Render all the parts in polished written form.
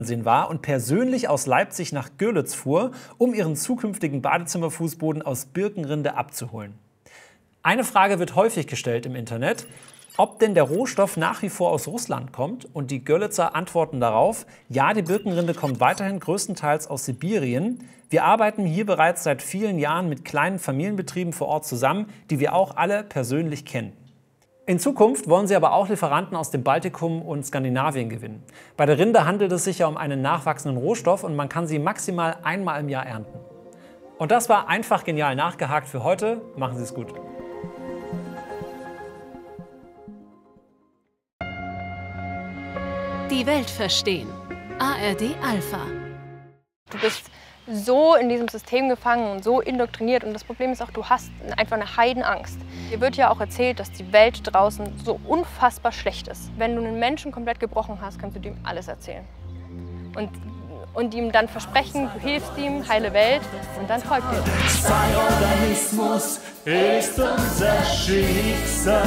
war und persönlich aus Leipzig nach Görlitz fuhr, um ihren zukünftigen Badezimmerfußboden aus Birkenrinde abzuholen. Eine Frage wird häufig gestellt im Internet, ob denn der Rohstoff nach wie vor aus Russland kommt, und die Görlitzer antworten darauf: Ja, die Birkenrinde kommt weiterhin größtenteils aus Sibirien. Wir arbeiten hier bereits seit vielen Jahren mit kleinen Familienbetrieben vor Ort zusammen, die wir auch alle persönlich kennen. In Zukunft wollen sie aber auch Lieferanten aus dem Baltikum und Skandinavien gewinnen. Bei der Rinde handelt es sich ja um einen nachwachsenden Rohstoff und man kann sie maximal einmal im Jahr ernten. Und das war einfach genial nachgehakt für heute. Machen Sie es gut. Die Welt verstehen. ARD Alpha. Du bist so in diesem System gefangen und so indoktriniert. Und das Problem ist auch, du hast einfach eine Heidenangst. Dir wird ja auch erzählt, dass die Welt draußen so unfassbar schlecht ist. Wenn du einen Menschen komplett gebrochen hast, kannst du ihm alles erzählen. Und ihm dann versprechen, du hilfst ihm, heile Welt, und dann folgt dir. Sein Organismus ist unser Schicksal.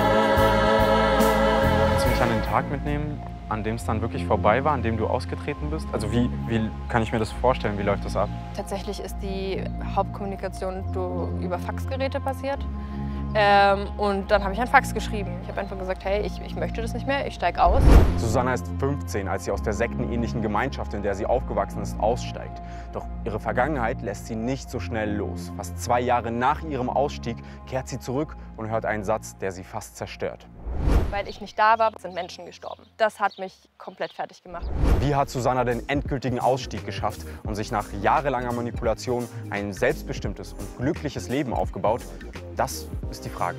Kannst du mich an den Tag mitnehmen, an dem es dann wirklich vorbei war, an dem du ausgetreten bist? Also wie kann ich mir das vorstellen, wie läuft das ab? Tatsächlich ist die Hauptkommunikation über Faxgeräte passiert. Und dann habe ich ein Fax geschrieben. Ich habe einfach gesagt, hey, ich möchte das nicht mehr, ich steige aus. Susanna ist 15, als sie aus der sektenähnlichen Gemeinschaft, in der sie aufgewachsen ist, aussteigt. Doch ihre Vergangenheit lässt sie nicht so schnell los. Fast 2 Jahre nach ihrem Ausstieg kehrt sie zurück und hört einen Satz, der sie fast zerstört. Weil ich nicht da war, sind Menschen gestorben. Das hat mich komplett fertig gemacht. Wie hat Susanna den endgültigen Ausstieg geschafft und sich nach jahrelanger Manipulation ein selbstbestimmtes und glückliches Leben aufgebaut? Das ist die Frage.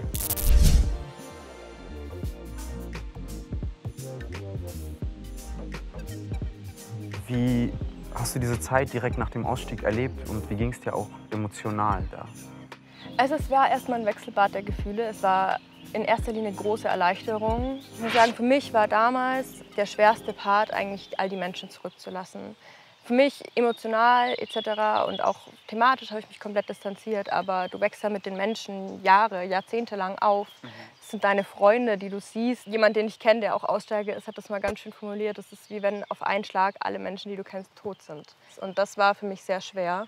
Wie hast du diese Zeit direkt nach dem Ausstieg erlebt und wie ging es dir auch emotional da? Also es war erstmal ein Wechselbad der Gefühle. Es war in erster Linie große Erleichterung. Ich muss sagen, für mich war damals der schwerste Part eigentlich, all die Menschen zurückzulassen. Für mich emotional etc. und auch thematisch habe ich mich komplett distanziert, aber du wächst ja mit den Menschen Jahre, Jahrzehnte lang auf. Das sind deine Freunde, die du siehst. Jemand, den ich kenne, der auch Aussteiger ist, hat das mal ganz schön formuliert. Das ist wie wenn auf einen Schlag alle Menschen, die du kennst, tot sind. Und das war für mich sehr schwer.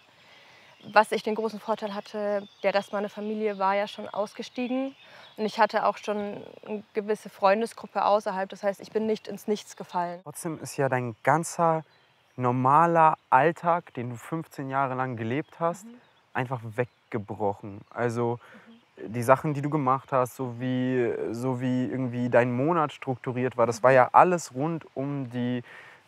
Was ich den großen Vorteil hatte, der Rest meiner Familie war ja schon ausgestiegen. Und ich hatte auch schon eine gewisse Freundesgruppe außerhalb. Das heißt, ich bin nicht ins Nichts gefallen. Trotzdem ist ja dein ganzer normaler Alltag, den du 15 Jahre lang gelebt hast, einfach weggebrochen. Also die Sachen, die du gemacht hast, so wie irgendwie dein Monat strukturiert war, das war ja alles rund um die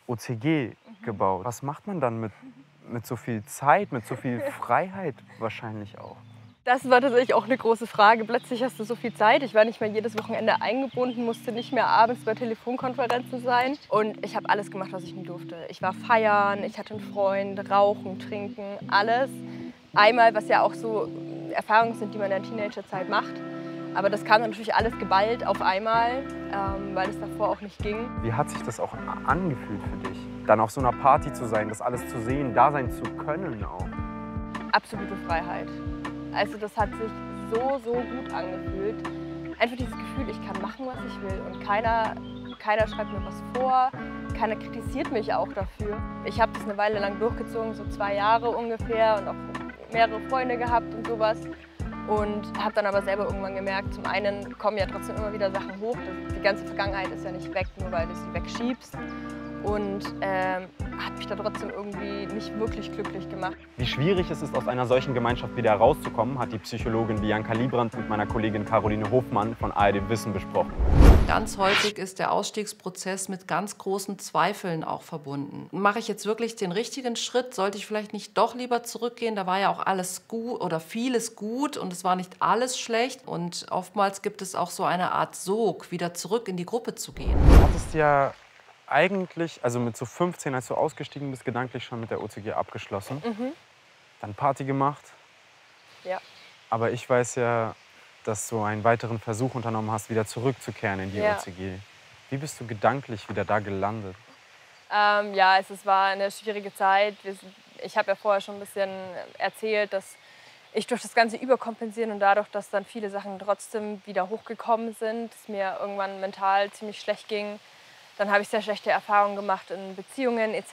OCG gebaut. Was macht man dann mit so viel Zeit, mit so viel Freiheit wahrscheinlich auch? Das war tatsächlich auch eine große Frage. Plötzlich hast du so viel Zeit. Ich war nicht mehr jedes Wochenende eingebunden, musste nicht mehr abends bei Telefonkonferenzen sein. Und ich habe alles gemacht, was ich nie durfte. Ich war feiern, ich hatte einen Freund, rauchen, trinken, alles. Einmal, was ja auch so Erfahrungen sind, die man in der Teenagerzeit macht. Aber das kam dann natürlich alles geballt auf einmal, weil es davor auch nicht ging. Wie hat sich das auch angefühlt für dich? Dann auf so einer Party zu sein, das alles zu sehen, da sein zu können auch? Absolute Freiheit. Also das hat sich so gut angefühlt. Einfach dieses Gefühl, ich kann machen, was ich will. Und keiner schreibt mir was vor, keiner kritisiert mich auch dafür. Ich habe das eine Weile lang durchgezogen, so 2 Jahre ungefähr, und auch mehrere Freunde gehabt und sowas. Und habe dann aber selber irgendwann gemerkt, zum einen kommen ja trotzdem immer wieder Sachen hoch. Die ganze Vergangenheit ist ja nicht weg, nur weil du sie wegschiebst. Und hat mich da trotzdem irgendwie nicht wirklich glücklich gemacht. Wie schwierig es ist, aus einer solchen Gemeinschaft wieder herauszukommen, hat die Psychologin Bianca Liebrandt mit meiner Kollegin Caroline Hofmann von ARD Wissen besprochen. Ganz häufig ist der Ausstiegsprozess mit ganz großen Zweifeln auch verbunden. Mache ich jetzt wirklich den richtigen Schritt? Sollte ich vielleicht nicht doch lieber zurückgehen? Da war ja auch alles gut oder vieles gut und es war nicht alles schlecht. Und oftmals gibt es auch so eine Art Sog, wieder zurück in die Gruppe zu gehen. Du hattest ja eigentlich, also mit so 15, als du ausgestiegen bist, gedanklich schon mit der OCG abgeschlossen. Dann Party gemacht. Ja. Aber ich weiß ja, dass du einen weiteren Versuch unternommen hast, wieder zurückzukehren in die OCG. Wie bist du gedanklich wieder da gelandet? Ja, es war eine schwierige Zeit. Ich habe ja vorher schon ein bisschen erzählt, dass ich durch das ganze Überkompensieren und dadurch, dass dann viele Sachen trotzdem wieder hochgekommen sind, es mir irgendwann mental ziemlich schlecht ging. Dann habe ich sehr schlechte Erfahrungen gemacht in Beziehungen etc.